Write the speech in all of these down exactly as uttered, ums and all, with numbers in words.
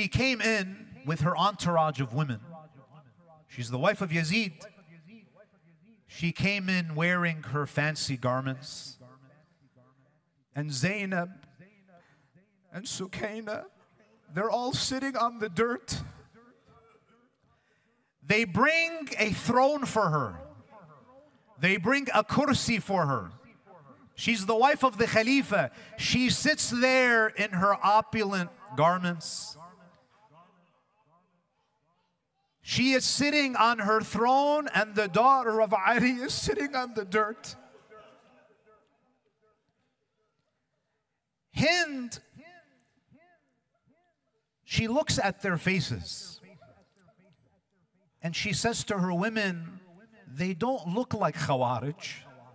she came in with her entourage of women. She's the wife of Yazid. She came in wearing her fancy garments. And Zainab and Sukaina, they're all sitting on the dirt. They bring a throne for her. They bring a kursi for her. She's the wife of the Khalifa. She sits there in her opulent garments. She is sitting on her throne, and the daughter of Ali is sitting on the dirt. Hind, she looks at their faces and she says to her women, they don't look like Khawarij.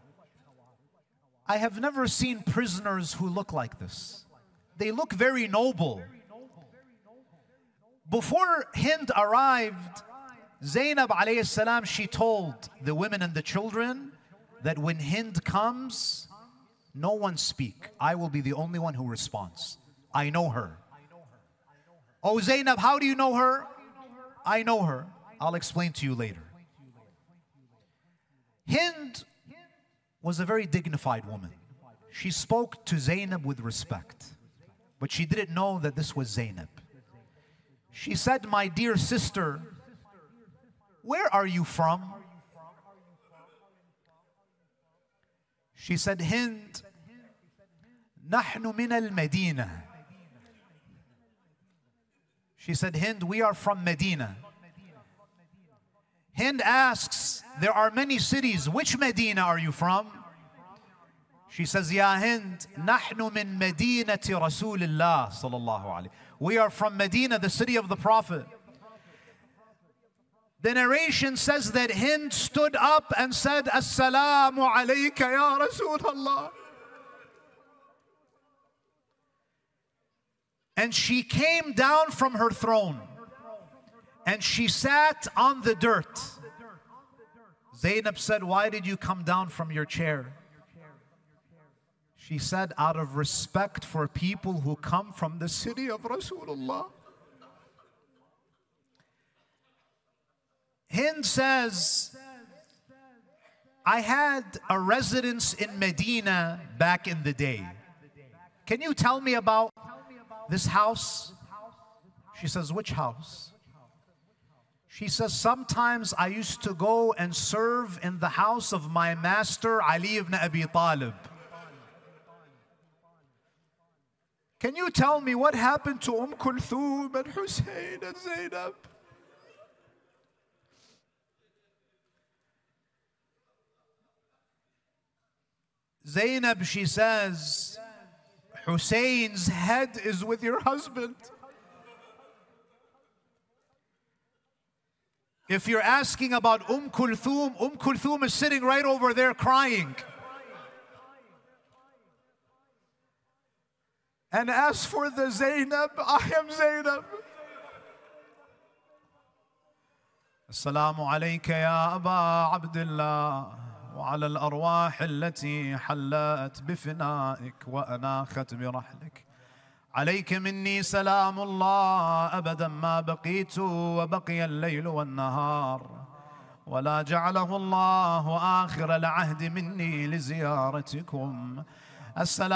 I have never seen prisoners who look like this. They look very noble. Before Hind arrived, Zainab alayhi salam, she told the women and the children that when Hind comes, no one speak. I will be the only one who responds. I know her. Oh Zainab, how do you know her? I know her. I'll explain to you later. Hind was a very dignified woman. She spoke to Zainab with respect, but she didn't know that this was Zainab. She said, my dear sister, where are you from? She said, Hind, نحن من المدينة. She said, Hind, we are from Medina. Hind asks, there are many cities. Which Medina are you from? She says, Ya Hind, نحن من مدينة رسول الله صلى الله عليه. We are from Medina, the city of the Prophet. The narration says that Hind stood up and said, Assalamu alayka ya Rasulullah. And she came down from her throne and she sat on the dirt. Zainab said, why did you come down from your chair? She said, out of respect for people who come from the city of Rasulullah. Hind says, I had a residence in Medina back in the day. Can you tell me about this house? She says, which house? She says, sometimes I used to go and serve in the house of my master Ali ibn Abi Talib. Can you tell me what happened to Umm Kulthum and Hussein and Zainab? Zainab, she says, Hussein's head is with your husband. If you're asking about Umm Kulthum, Umm Kulthum is sitting right over there crying. And as for the Zainab, I am Zainab. Assalamu alayka ya Aba Abdullah wa ala al-arwah allati hallat bifina'ik wa anakhat birahlik. عليك مني سلام الله أبدا ما بقيت وبقي الليل والنهار ولا جعله الله آخر العهد مني لزيارتكم. السلام